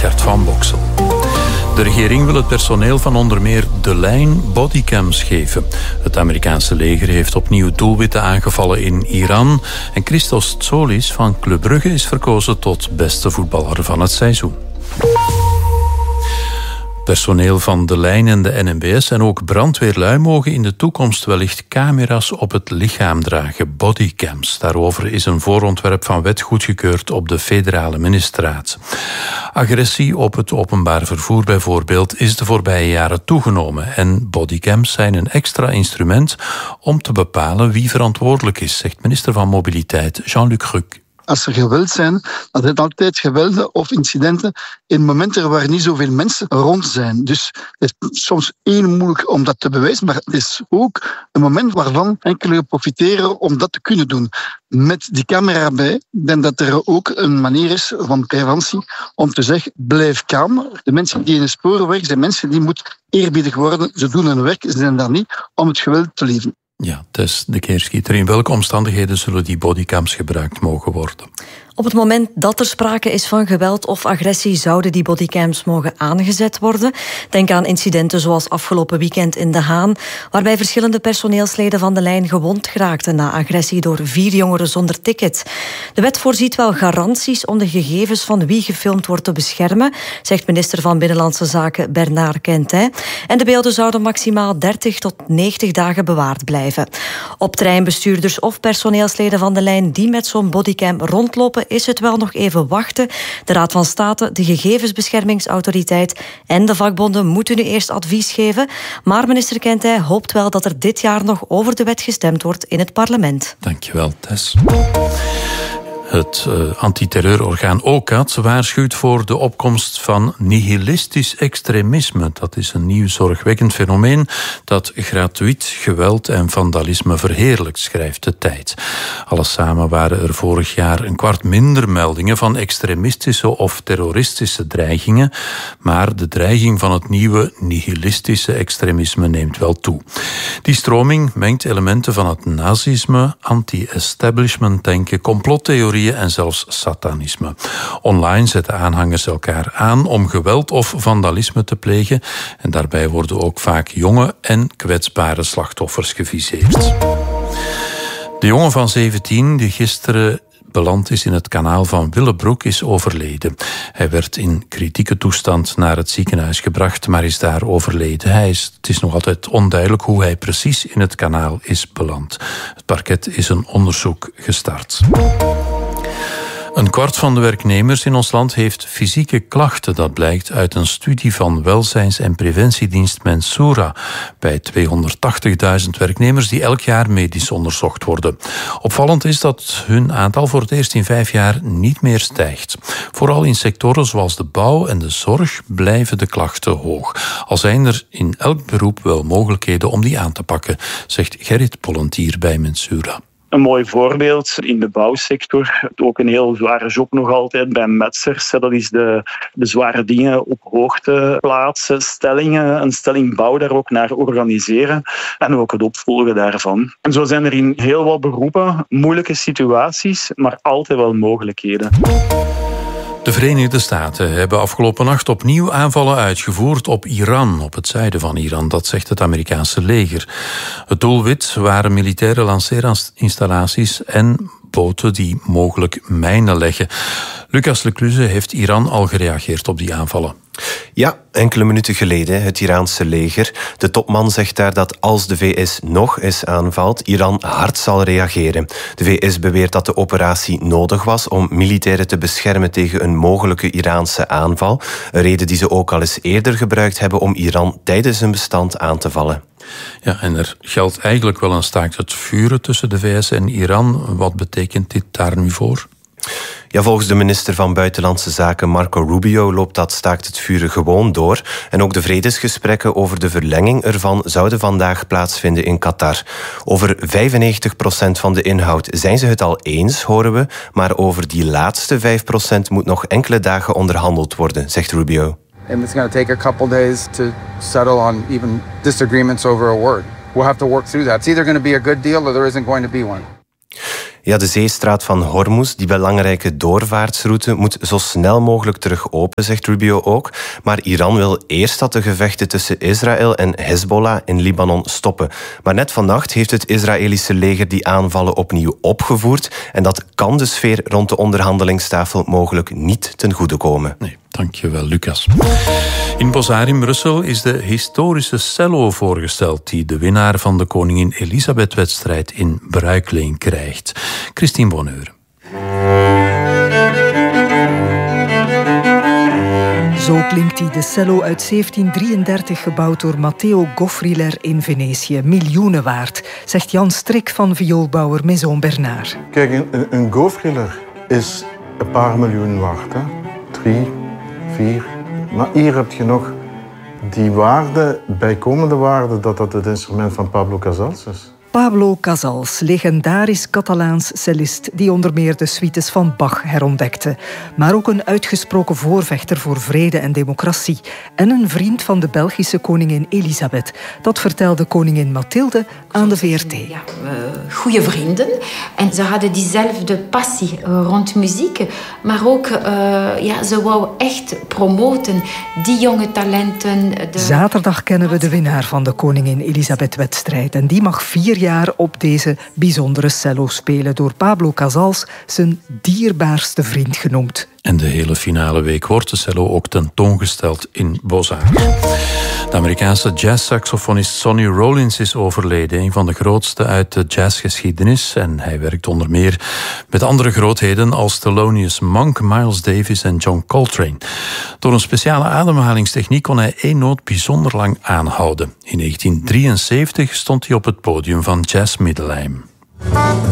Gert van Boksel. De regering wil het personeel van onder meer De Lijn bodycams geven. Het Amerikaanse leger heeft opnieuw doelwitten aangevallen in Iran. En Christos Tsolis van Club Brugge is verkozen tot beste voetballer van het seizoen. Personeel van De Lijn en de NMBS en ook brandweerlui mogen in de toekomst wellicht camera's op het lichaam dragen, bodycams. Daarover is een voorontwerp van wet goedgekeurd op de federale ministerraad. Agressie op het openbaar vervoer bijvoorbeeld is de voorbije jaren toegenomen en bodycams zijn een extra instrument om te bepalen wie verantwoordelijk is, zegt minister van Mobiliteit Jean-Luc Ruck. Als er geweld zijn, dan zijn altijd gewelden of incidenten in momenten waar niet zoveel mensen rond zijn. Dus het is soms moeilijk om dat te bewijzen, maar het is ook een moment waarvan enkele profiteren om dat te kunnen doen. Met die camera bij, ik denk dat er ook een manier is van preventie om te zeggen, blijf kalm. De mensen die in de sporen werken, zijn mensen die moeten eerbiedig worden. Ze doen hun werk, ze zijn daar niet om het geweld te leven. Ja, Tess de Keerschieter. In welke omstandigheden zullen die bodycams gebruikt mogen worden? Op het moment dat er sprake is van geweld of agressie zouden die bodycams mogen aangezet worden. Denk aan incidenten zoals afgelopen weekend in De Haan, waarbij verschillende personeelsleden van De Lijn gewond geraakten na agressie door 4 jongeren zonder ticket. De wet voorziet wel garanties om de gegevens van wie gefilmd wordt te beschermen, zegt minister van Binnenlandse Zaken Bernard Quentin. En de beelden zouden maximaal 30 tot 90 dagen bewaard blijven. Op treinbestuurders of personeelsleden van De Lijn die met zo'n bodycam rondlopen, is het wel nog even wachten. De Raad van State, de Gegevensbeschermingsautoriteit en de vakbonden moeten nu eerst advies geven. Maar minister Quentin hoopt wel dat er dit jaar nog over de wet gestemd wordt in het parlement. Dankjewel, Tess. Het antiterreurorgaan OCAT waarschuwt voor de opkomst van nihilistisch extremisme. Dat is een nieuw zorgwekkend fenomeen dat gratuit geweld en vandalisme verheerlijkt, schrijft de Tijd. Alles samen waren er vorig jaar 1/4 minder meldingen van extremistische of terroristische dreigingen, maar de dreiging van het nieuwe nihilistische extremisme neemt wel toe. Die stroming mengt elementen van het nazisme, anti-establishment denken, complottheorieën en zelfs satanisme. Online zetten aanhangers elkaar aan om geweld of vandalisme te plegen en daarbij worden ook vaak jonge en kwetsbare slachtoffers geviseerd. De jongen van 17 die gisteren beland is in het kanaal van Willebroek is overleden. Hij werd in kritieke toestand naar het ziekenhuis gebracht, maar is daar overleden. Het is nog altijd onduidelijk hoe hij precies in het kanaal is beland. Het parket is een onderzoek gestart. 1/4 van de werknemers in ons land heeft fysieke klachten. Dat blijkt uit een studie van welzijns- en preventiedienst Mensura bij 280.000 werknemers die elk jaar medisch onderzocht worden. Opvallend is dat hun aantal voor het eerst in 5 jaar niet meer stijgt. Vooral in sectoren zoals de bouw en de zorg blijven de klachten hoog. Al zijn er in elk beroep wel mogelijkheden om die aan te pakken, zegt Gerrit Pollentier bij Mensura. Een mooi voorbeeld in de bouwsector. Ook een heel zware job nog altijd bij metsers. Dat is de zware dingen op hoogte plaatsen, stellingen, een stellingbouw daar ook naar organiseren en ook het opvolgen daarvan. En zo zijn er in heel wat beroepen moeilijke situaties, maar altijd wel mogelijkheden. De Verenigde Staten hebben afgelopen nacht opnieuw aanvallen uitgevoerd op Iran, op het zuiden van Iran. Dat zegt het Amerikaanse leger. Het doelwit waren militaire lanceerinstallaties en boten die mogelijk mijnen leggen. Lucas Lecluze, heeft Iran al gereageerd op die aanvallen? Ja, enkele minuten geleden, het Iraanse leger. De topman zegt daar dat als de VS nog eens aanvalt, Iran hard zal reageren. De VS beweert dat de operatie nodig was om militairen te beschermen tegen een mogelijke Iraanse aanval. Een reden die ze ook al eens eerder gebruikt hebben om Iran tijdens een bestand aan te vallen. Ja, en er geldt eigenlijk wel een staakt het vuren tussen de VS en Iran. Wat betekent dit daar nu voor? Ja, volgens de minister van Buitenlandse Zaken Marco Rubio loopt dat staakt het vuren gewoon door. En ook de vredesgesprekken over de verlenging ervan zouden vandaag plaatsvinden in Qatar. Over 95% van de inhoud zijn ze het al eens, horen we. Maar over die laatste 5% moet nog enkele dagen onderhandeld worden, zegt Rubio. And it's going to take a couple days to settle on even disagreements over a word. We'll have to work through that. It's either going to be a good deal or there isn't going to be one. Ja, de zeestraat van Hormuz, die belangrijke doorvaartsroute, moet zo snel mogelijk terug open, zegt Rubio ook. Maar Iran wil eerst dat de gevechten tussen Israël en Hezbollah in Libanon stoppen. Maar net vannacht heeft het Israëlische leger die aanvallen opnieuw opgevoerd. En dat kan de sfeer rond de onderhandelingstafel mogelijk niet ten goede komen. Nee, dankjewel, Lucas. In Bozar in Brussel is de historische cello voorgesteld die de winnaar van de Koningin Elisabeth-wedstrijd in bruikleen krijgt. Christine Bonheur. Zo klinkt die, de cello uit 1733, gebouwd door Matteo Goffriller in Venetië. Miljoenen waard, zegt Jan Strik van vioolbouwer Maison Bernard. Kijk, een Goffriller is een paar miljoen waard. Hè? 3, 4. Maar hier heb je nog die waarde, bijkomende waarde, dat het instrument van Pablo Casals is. Pablo Casals, legendarisch Catalaans cellist die onder meer de suites van Bach herontdekte. Maar ook een uitgesproken voorvechter voor vrede en democratie. En een vriend van de Belgische koningin Elisabeth. Dat vertelde koningin Mathilde aan de VRT. Ja, goede vrienden. En ze hadden diezelfde passie rond muziek. Maar ook, ze wou echt promoten die jonge talenten. Zaterdag kennen we de winnaar van de Koningin Elisabeth-wedstrijd. En die mag 4 jaar op deze bijzondere cello spelen, door Pablo Casals zijn dierbaarste vriend genoemd. En de hele finale week wordt de cello ook tentoongesteld in Bozar. De Amerikaanse jazzsaxofonist Sonny Rollins is overleden, een van de grootste uit de jazzgeschiedenis. En hij werkt onder meer met andere grootheden als Thelonious Monk, Miles Davis en John Coltrane. Door een speciale ademhalingstechniek kon hij 1 noot bijzonder lang aanhouden. In 1973 stond hij op het podium van Jazz Middelheim.